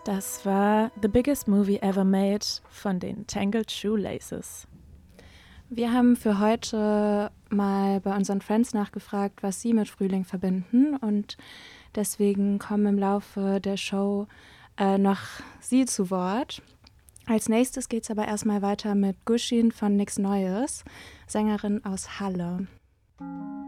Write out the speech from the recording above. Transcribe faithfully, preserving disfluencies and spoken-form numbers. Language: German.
Das war The Biggest Movie Ever Made von den Tangled Shoelaces. Wir haben für heute mal bei unseren Friends nachgefragt, was sie mit Frühling verbinden, und deswegen kommen im Laufe der Show äh, noch sie zu Wort. Als nächstes geht es aber erstmal weiter mit Gushin von Nix Neues, Sängerin aus Halle.